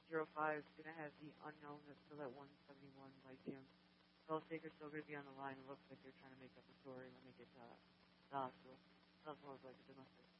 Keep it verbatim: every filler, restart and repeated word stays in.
zero five is going to have the unknown that's still at one seventy-one Lyceum. Bell Shaker's still going to be on the line. It looks like they're trying to make up a story when they get to the hospital. That's more of like a domestic.